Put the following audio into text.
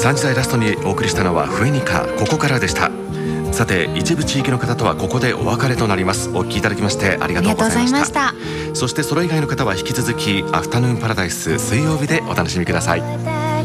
3時台ラストにお送りしたのはフエニカここからでした。さて一部地域の方とはここでお別れとなります。お聞きいただきましてありがとうございました。そしてそれ以外の方は引き続きアフタヌーンパラダイス水曜日でお楽しみください。